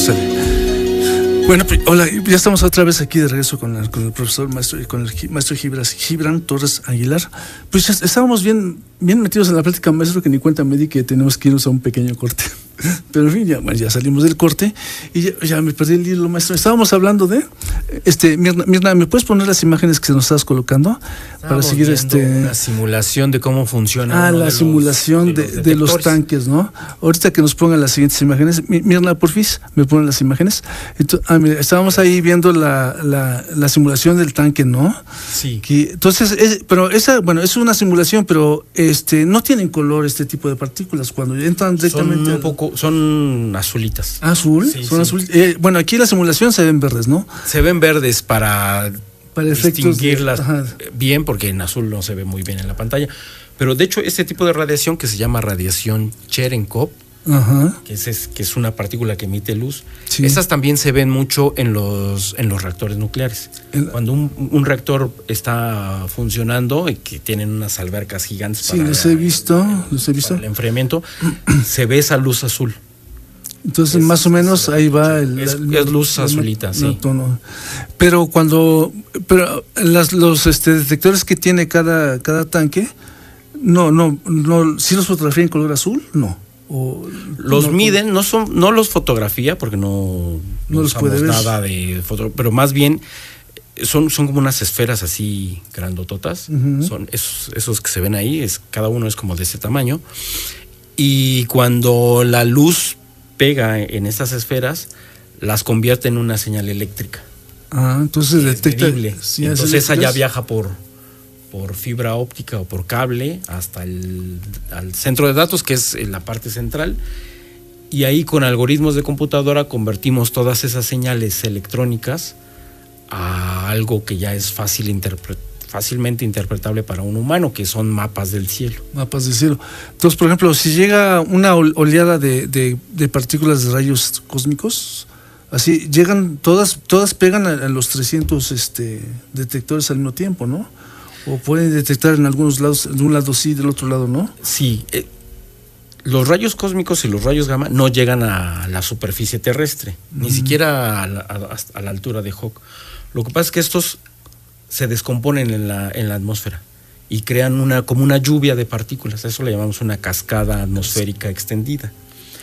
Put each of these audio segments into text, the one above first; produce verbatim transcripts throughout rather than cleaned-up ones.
sale. Bueno, hola, ya estamos otra vez aquí de regreso con el, con el profesor maestro y con el maestro Gibran Torres Aguilar. Pues ya estábamos bien, bien metidos en la plática, maestro, que ni cuenta me di que tenemos que irnos a un pequeño corte. Pero en fin, ya, bueno, ya salimos del corte y ya, ya me perdí el hilo, maestro. Estábamos hablando de, este, Mirna, Mirna, ¿me puedes poner las imágenes que nos estás colocando? Estábamos para seguir este una simulación de cómo funciona. Ah, la de simulación los, de, de, los de los tanques, ¿no? Ahorita que nos pongan las siguientes imágenes. Mirna, porfis, me ponen las imágenes. Entonces, ah, mira, estábamos ahí viendo la, la, la simulación del tanque, ¿no? Sí. Que, entonces, es, pero esa, bueno, es una simulación, pero este, no tienen color este tipo de partículas cuando entran directamente. Son un poco, son azulitas. ¿Azul? Sí, son sí. azul. Eh, bueno, aquí la simulación se ven verdes, ¿no? Se ven verdes para, para distinguirlas de, bien, porque en azul no se ve muy bien en la pantalla. Pero de hecho, este tipo de radiación que se llama radiación Cherenkov, ajá, que es, que es una partícula que emite luz, sí, estas también se ven mucho en los, en los reactores nucleares. El, Cuando un, un reactor está funcionando y que tienen unas albercas gigantes, sí, para, los he visto, los he visto. Para el enfriamiento, se ve esa luz azul. Entonces, es, más o menos ahí va el, es, el, es luz el, azulita, el, sí. Tono. Pero cuando, pero las, los este, detectores que tiene cada, cada tanque, no, no, no, ¿sí los fotografía en color azul? No. O, los no, miden, no son, no los fotografía porque no, no, no los puede nada de foto, pero más bien son, son como unas esferas así grandototas, uh-huh. Son esos, esos que se ven ahí, es, cada uno es como de ese tamaño, y cuando la luz pega en estas esferas, las convierte en una señal eléctrica. Ah, entonces detecta. Sí, entonces esa ya viaja por, por fibra óptica o por cable hasta el al centro de datos, que es en la parte central, y ahí con algoritmos de computadora convertimos todas esas señales electrónicas a algo que ya es fácil interpretar. fácilmente interpretable para un humano, que son mapas del cielo. Mapas del cielo. Entonces, por ejemplo, si llega una oleada de, de, de partículas de rayos cósmicos, así, llegan, todas, todas pegan a, a los trescientos este, detectores al mismo tiempo, ¿no? O pueden detectar en algunos lados, de un lado sí, del otro lado no. Sí. Eh, los rayos cósmicos y los rayos gamma no llegan a la superficie terrestre, uh-huh. Ni siquiera a la, a, a la altura de Hawk. Lo que pasa es que estos se descomponen en la, en la atmósfera y crean una, como una lluvia de partículas. A eso le llamamos una cascada atmosférica extendida.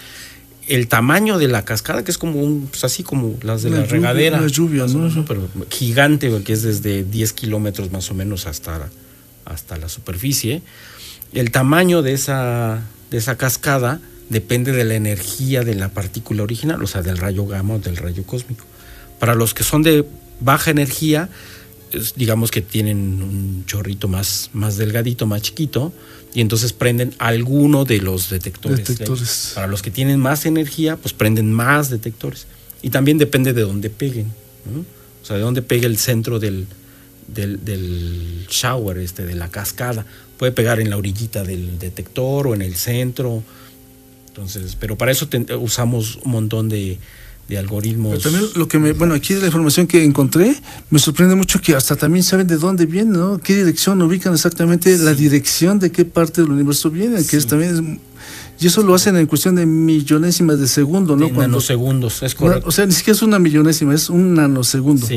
El tamaño de la cascada, que es como un, pues así como las de una la lluvia, regadera. Una lluvia, ¿no? Menos, pero gigante, que es desde diez kilómetros más o menos hasta, hasta la superficie. El tamaño de esa, de esa cascada depende de la energía de la partícula original, o sea, del rayo gamma o del rayo cósmico. Para los que son de baja energía, digamos que tienen un chorrito más, más delgadito, más chiquito, y entonces prenden alguno de los detectores. detectores. Para los que tienen más energía, pues prenden más detectores. Y también depende de dónde peguen, ¿no? O sea, de dónde pegue el centro del, del, del shower, este, de la cascada. Puede pegar en la orillita del detector o en el centro. Entonces, pero para eso te, usamos un montón de de algoritmos. Pero también lo que me, bueno, aquí de la información que encontré, me sorprende mucho que hasta también saben de dónde viene, ¿no? Qué dirección, ubican exactamente sí. La dirección de qué parte del universo viene, sí. Que es también es, y eso lo hacen en cuestión de millonésimas de segundo, ¿no? De Cuando, nanosegundos, es correcto. O sea, ni siquiera es una millonésima, es un nanosegundo. Sí.